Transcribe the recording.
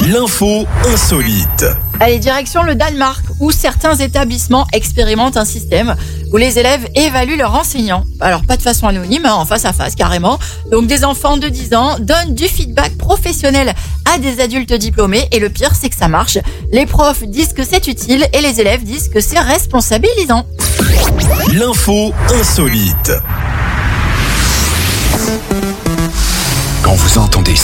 L'info insolite. Allez, direction le Danemark, où certains établissements expérimentent un système où les élèves évaluent leurs enseignants. Alors, pas de façon anonyme, en face à face, carrément. Donc, des enfants de 10 ans donnent du feedback professionnel à des adultes diplômés. Et le pire, c'est que ça marche. Les profs disent que c'est utile et les élèves disent que c'est responsabilisant. L'info insolite. Quand vous entendez